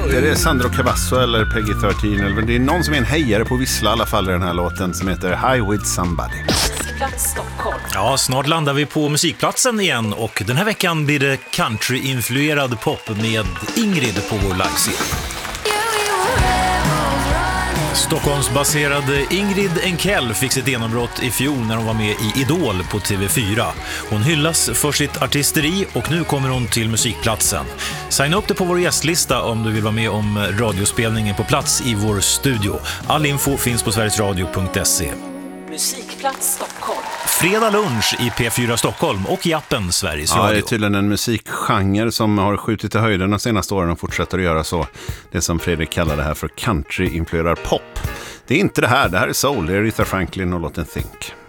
Är det Sandro Cavazzo eller Peggy 13? Eller det är någon som är en hejare på vissla i alla fall i den här låten som heter High With Somebody. Musikplats Stockholm. Ja, snart landar vi på musikplatsen igen och den här veckan blir det country-influerad pop med Ingrid på vår livescen. Stockholmsbaserade Ingrid Enkell fick sitt genombrott i fjol när hon var med i Idol på TV4. Hon hyllas för sitt artisteri och nu kommer hon till musikplatsen. Signa upp dig på vår gästlista om du vill vara med om radiospelningen på plats i vår studio. All info finns på sverigesradio.se. Musikplats Stockholm. Fredag lunch i P4 Stockholm och i appen Sveriges Radio. Ja, det är tydligen en musikgenre som har skjutit i höjden de senaste åren och fortsätter att göra så. Det som Fredrik kallar det här för country-influerad pop. Det är inte det här är soul, det är Aretha Franklin och låten Think.